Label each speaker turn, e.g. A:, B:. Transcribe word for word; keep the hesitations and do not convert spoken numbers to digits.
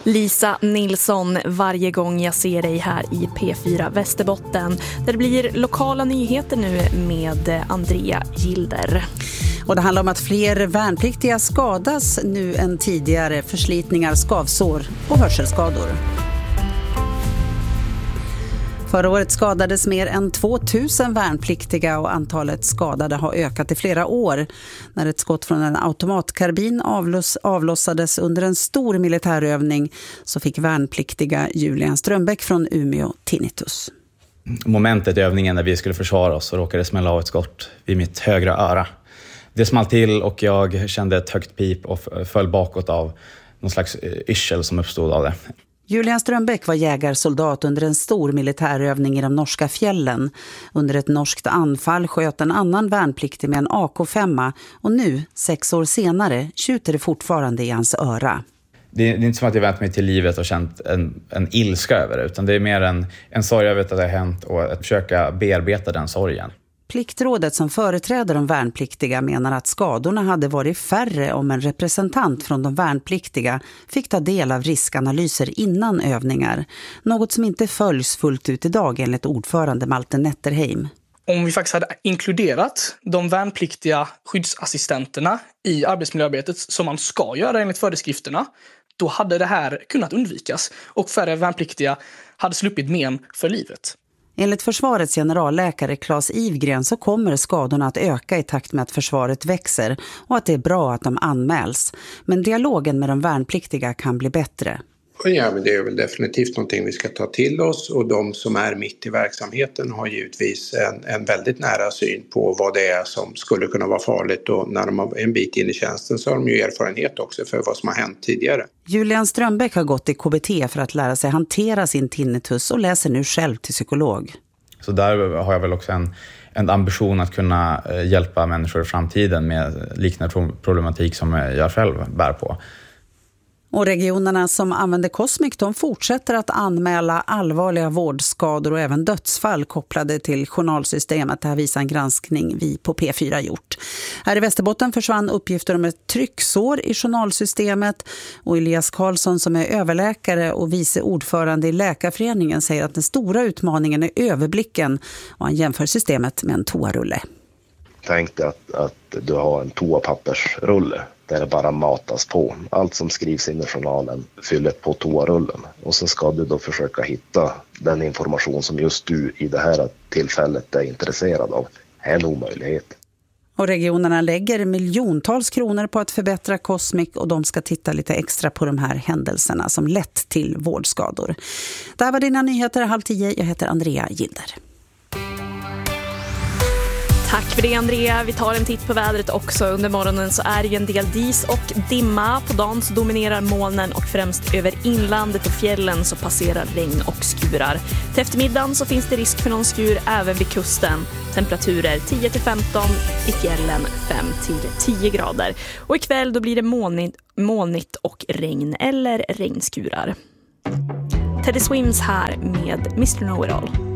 A: Lisa Nilsson, varje gång jag ser dig här i P fyra Västerbotten, där det blir lokala nyheter nu med Andrea Gilder.
B: Och det handlar om att fler värnpliktiga skadas nu än tidigare, förslitningar, skavsår och hörselskador. Förra året skadades mer än tvåtusen värnpliktiga och antalet skadade har ökat i flera år. När ett skott från en automatkarbin avloss, avlossades under en stor militärövning så fick värnpliktiga Julian Strömbäck från Umeå tinnitus.
C: Momentet i övningen när vi skulle försvara oss så råkade det smälla av ett skott vid mitt högra öra. Det small till och jag kände ett högt pip och föll bakåt av någon slags yrsel som uppstod av det.
B: Julian Strömbäck var jägarsoldat under en stor militärövning i de norska fjällen. Under ett norskt anfall sköt en annan värnpliktig med en A K fem och nu, sex år senare, tjuter det fortfarande i hans öra.
C: Det är inte som att jag vänt mig till livet och känt en, en ilska över det, utan det är mer en, en sorg över att det har hänt och att försöka bearbeta den sorgen.
B: Pliktrådet som företräder de värnpliktiga menar att skadorna hade varit färre om en representant från de värnpliktiga fick ta del av riskanalyser innan övningar. Något som inte följs fullt ut idag enligt ordförande Malte Netterheim.
D: Om vi faktiskt hade inkluderat de värnpliktiga skyddsassistenterna i arbetsmiljöarbetet som man ska göra enligt föreskrifterna, då hade det här kunnat undvikas och färre värnpliktiga hade sluppit men för livet.
B: Enligt försvarets generalläkare Claes Ivgren så kommer skadorna att öka i takt med att försvaret växer och att det är bra att de anmäls. Men dialogen med de värnpliktiga kan bli bättre.
E: Ja, men det är väl definitivt någonting vi ska ta till oss, och de som är mitt i verksamheten har givetvis en, en väldigt nära syn på vad det är som skulle kunna vara farligt, och när de har en bit in i tjänsten så har de ju erfarenhet också för vad som har hänt tidigare.
B: Julian Strömbäck har gått i K B T för att lära sig hantera sin tinnitus och läser nu själv till psykolog.
C: Så där har jag väl också en, en ambition att kunna hjälpa människor i framtiden med liknande problematik som jag själv bär på.
B: Och regionerna som använder Cosmic, de fortsätter att anmäla allvarliga vårdskador och även dödsfall kopplade till journalsystemet. Det här visar en granskning vi på P fyra gjort. Här i Västerbotten försvann uppgifter om ett trycksår i journalsystemet, och Elias Karlsson som är överläkare och vice ordförande i Läkarföreningen säger att den stora utmaningen är överblicken, och han jämför systemet med en toarulle.
F: Tänk dig att, att du har en toapappersrulle där det bara matas på. Allt som skrivs in i journalen fyller på toarullen. Och så ska du då försöka hitta den information som just du i det här tillfället är intresserad av. Det är en omöjlighet.
B: Och regionerna lägger miljontals kronor på att förbättra Cosmic, och de ska titta lite extra på de här händelserna som lett till vårdskador. Det här var dina nyheter halv tio. Jag heter Andrea Gilder.
A: Tack för det, Andrea. Vi tar en titt på vädret också. Under morgonen så är det ju en del dis och dimma. På dagen så dominerar molnen, och främst över inlandet och fjällen så passerar regn och skurar. Till eftermiddagen så finns det risk för någon skur även vid kusten. Temperaturer tio till femton, i fjällen fem till tio grader. Och ikväll då blir det molnigt, molnigt och regn eller regnskurar. Teddy Swims här med mister Know-It-All.